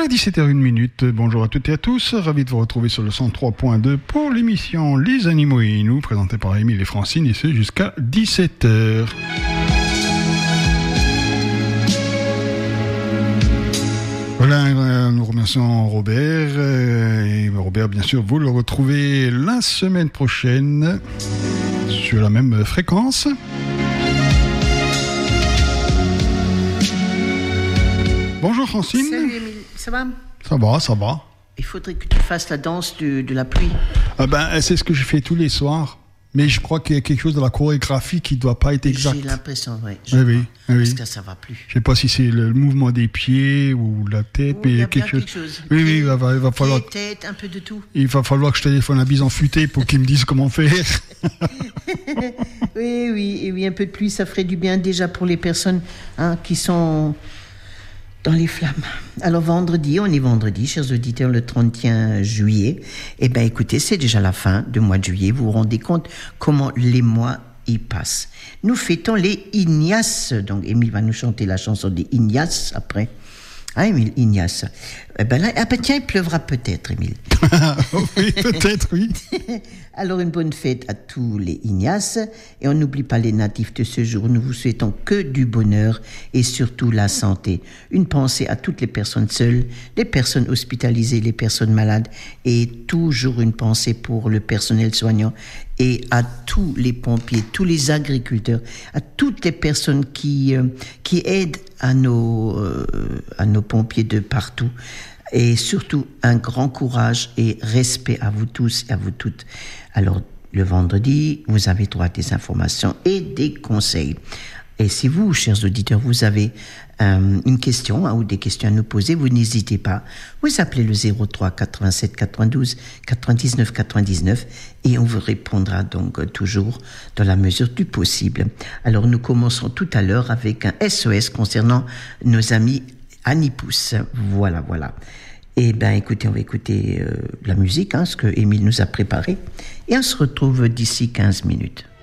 Voilà, 17h01. Bonjour à toutes et à tous. Ravi de vous retrouver sur le 103.2 pour l'émission Les Animaux et nous, présentée par Émile et Francine, et ce jusqu'à 17h. Voilà, nous remercions Robert. Et Robert, bien sûr, vous le retrouvez la semaine prochaine sur la même fréquence. Bonjour Francine. Salut Émile, ça va ? Ça va. Il faudrait que tu fasses la danse de la pluie. C'est ce que je fais tous les soirs. Mais je crois qu'il y a quelque chose dans la chorégraphie qui ne doit pas être exact. J'ai l'impression, oui. Oui. Parce que ça ne va plus. Je ne sais pas si c'est le mouvement des pieds ou la tête. Mais il y a quelque chose. Oui, il va falloir... Tête, un peu de tout. Il va falloir que je téléphone à Bison Futé pour qu'il me dise comment faire. oui, un peu de pluie, ça ferait du bien déjà pour les personnes qui sont... dans les flammes. Alors on est vendredi, chers auditeurs, le 31 juillet. Eh bien, écoutez, c'est déjà la fin du mois de juillet. Vous vous rendez compte comment les mois y passent. Nous fêtons les Ignaces. Donc, Émile va nous chanter la chanson des Ignaces après. Émile, Ignace. Tiens, il pleuvra peut-être, Émile. Oui, peut-être, oui. Alors, une bonne fête à tous les Ignaces. Et on n'oublie pas les natifs de ce jour. Nous vous souhaitons que du bonheur et surtout la santé. Une pensée à toutes les personnes seules, les personnes hospitalisées, les personnes malades. Et toujours une pensée pour le personnel soignant et à tous les pompiers, tous les agriculteurs, à toutes les personnes qui aident à nos pompiers de partout. Et surtout, un grand courage et respect à vous tous et à vous toutes. Alors, le vendredi, vous avez droit à des informations et des conseils. Et si vous, chers auditeurs, vous avez une question ou des questions à nous poser, vous n'hésitez pas. Vous appelez le 03 87 92 99 99 et on vous répondra donc toujours dans la mesure du possible. Alors, nous commencerons tout à l'heure avec un SOS concernant nos amis Anipous. Voilà. Eh bien, écoutez, on va écouter la musique, ce que Émile nous a préparé. Et on se retrouve d'ici 15 minutes.